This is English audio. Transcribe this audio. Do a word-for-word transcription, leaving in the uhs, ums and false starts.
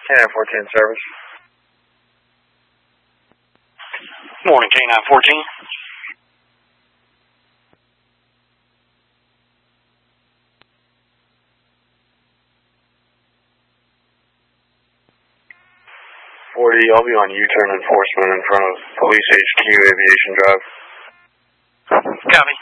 Yeah, fourteen service. Morning, K nine fourteen. forty, I'll be on U-turn enforcement in front of Police H Q Aviation Drive. Copy.